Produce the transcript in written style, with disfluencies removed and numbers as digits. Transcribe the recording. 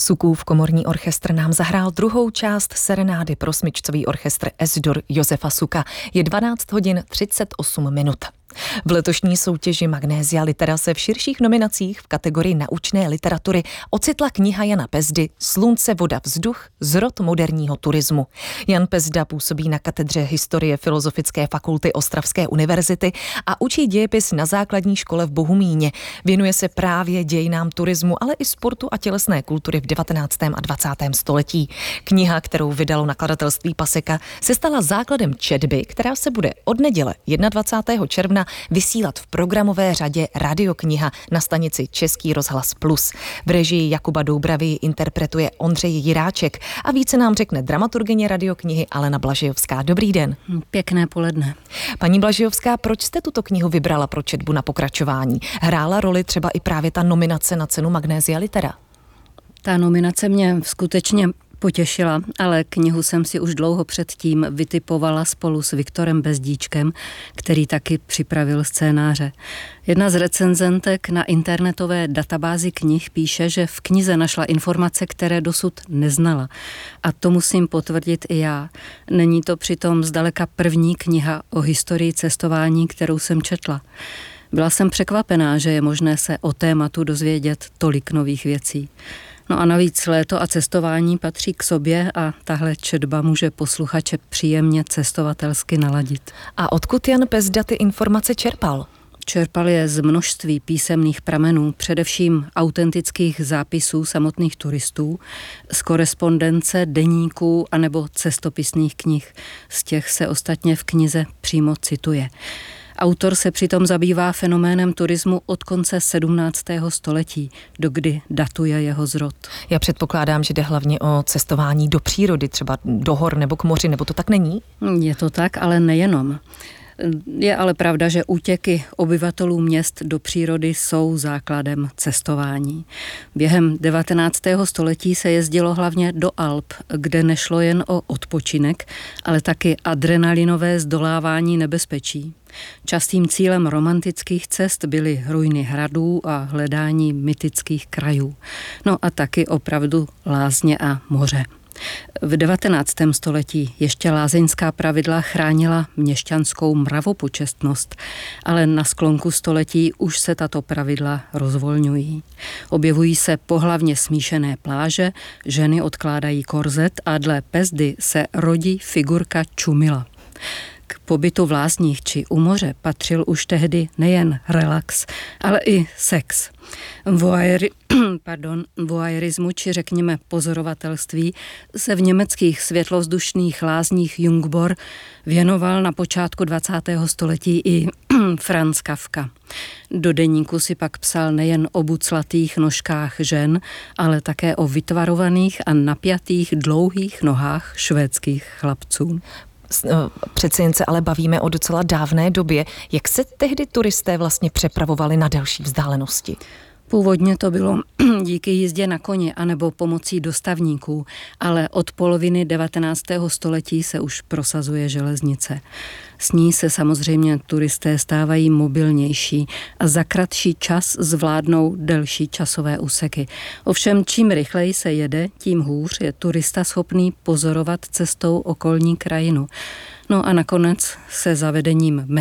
Sukův komorní orchestr nám zahrál druhou část serenády pro smyčcový orchestr S-dur Josefa Suka. Je 12 hodin 38 minut. V letošní soutěži Magnésia Litera se v širších nominacích v kategorii naučné literatury ocitla kniha Jana Pezdy Slunce, voda, vzduch, zrod moderního turismu. Jan Pezda působí na katedře historie Filozofické fakulty Ostravské univerzity a učí dějepis na základní škole v Bohumíně. Věnuje se právě dějinám turismu, ale i sportu a tělesné kultury v 19. a 20. století. Kniha, kterou vydalo nakladatelství Paseka, se stala základem četby, která se bude od neděle 21. června vysílat v programové řadě Radiokniha na stanici Český rozhlas Plus. V režii Jakuba Doubravy interpretuje Ondřej Jiráček a více nám řekne dramaturgyně Radioknihy Alena Blažejovská. Dobrý den. Pěkné poledne. Paní Blažejovská, proč jste tuto knihu vybrala pro četbu na pokračování? Hrála roli třeba i právě ta nominace na cenu Magnésia Litera? Ta nominace mě skutečně potěšila, ale knihu jsem si už dlouho předtím vytipovala spolu s Viktorem Bezdíčkem, který taky připravil scénáře. Jedna z recenzentek na internetové databázi knih píše, že v knize našla informace, které dosud neznala. A to musím potvrdit i já. Není to přitom zdaleka první kniha o historii cestování, kterou jsem četla. Byla jsem překvapená, že je možné se o tématu dozvědět tolik nových věcí. No a navíc léto a cestování patří k sobě a tahle četba může posluchače příjemně cestovatelsky naladit. A odkud Jan Pezda ty informace čerpal? Čerpal je z množství písemných pramenů, především autentických zápisů samotných turistů, z korespondence, deníků anebo cestopisných knih. Z těch se ostatně v knize přímo cituje. Autor se přitom zabývá fenoménem turismu od konce 17. století, dokdy datuje jeho zrod. Já předpokládám, že jde hlavně o cestování do přírody, třeba do hor nebo k moři, nebo to tak není? Je to tak, ale nejenom. Je ale pravda, že útěky obyvatelů měst do přírody jsou základem cestování. Během 19. století se jezdilo hlavně do Alp, kde nešlo jen o odpočinek, ale taky adrenalinové zdolávání nebezpečí. Častým cílem romantických cest byly ruiny hradů a hledání mytických krajů. No a taky opravdu lázně a moře. V 19. století ještě lázeňská pravidla chránila měšťanskou mravopočestnost, ale na sklonku století už se tato pravidla rozvolňují. Objevují se pohlavně smíšené pláže, ženy odkládají korzet a dle Pezdy se rodí figurka čumila. K pobytu v lázních či u moře patřil už tehdy nejen relax, ale i sex. Voyeurismu, či řekněme pozorovatelství, se v německých světlovzdušných lázních Jungbor věnoval na počátku 20. století i Franz Kafka. Do deníku si pak psal nejen o buclatých nožkách žen, ale také o vytvarovaných a napjatých dlouhých nohách švédských chlapců. Přece jen se ale bavíme o docela dávné době. Jak se tehdy turisté vlastně přepravovali na delší vzdálenosti? Původně to bylo díky jízdě na koni anebo pomocí dostavníků, ale od poloviny 19. století se už prosazuje železnice. S ní se samozřejmě turisté stávají mobilnější a za kratší čas zvládnou delší časové úseky. Ovšem, čím rychleji se jede, tím hůř je turista schopný pozorovat cestou okolní krajinu. No a nakonec se zavedením